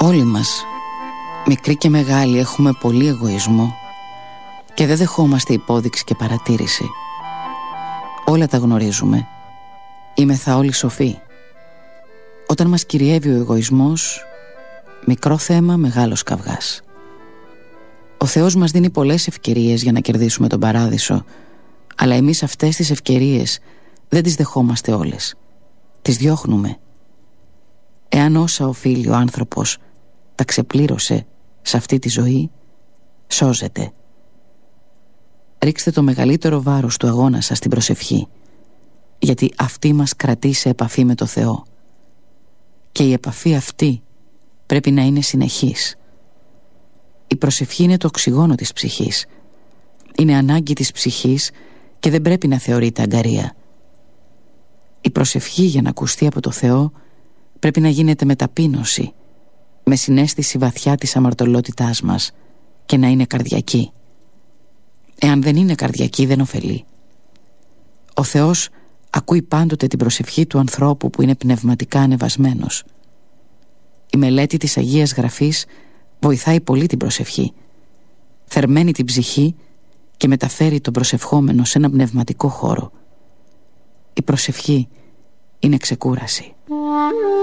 Όλοι μας, μικροί και μεγάλοι, έχουμε πολύ εγωισμό και δεν δεχόμαστε υπόδειξη και παρατήρηση. Όλα τα γνωρίζουμε. Είμεθα όλοι σοφοί. Όταν μας κυριεύει ο εγωισμός, μικρό θέμα, μεγάλος καυγάς. Ο Θεός μας δίνει πολλές ευκαιρίες για να κερδίσουμε τον παράδεισο, αλλά εμείς αυτές τις ευκαιρίες δεν τις δεχόμαστε όλες. Τις διώχνουμε. Εάν όσα οφείλει ο άνθρωπος τα ξεπλήρωσε σε αυτή τη ζωή, σώζεται. Ρίξτε το μεγαλύτερο βάρος του αγώνα σας στην προσευχή, γιατί αυτή μας κρατεί σε επαφή με το Θεό. Και η επαφή αυτή πρέπει να είναι συνεχής. Η προσευχή είναι το οξυγόνο της ψυχής. Είναι ανάγκη της ψυχής και δεν πρέπει να θεωρείται αγκαρία. Η προσευχή, για να ακουστεί από το Θεό, πρέπει να γίνεται με ταπείνωση, με συναίσθηση βαθιά της αμαρτωλότητάς μας, και να είναι καρδιακή. Εάν δεν είναι καρδιακή, δεν ωφελεί. Ο Θεός ακούει πάντοτε την προσευχή του ανθρώπου που είναι πνευματικά ανεβασμένος. Η μελέτη της Αγίας Γραφής βοηθάει πολύ την προσευχή. Θερμαίνει την ψυχή και μεταφέρει τον προσευχόμενο σε ένα πνευματικό χώρο. Η προσευχή είναι ξεκούραση.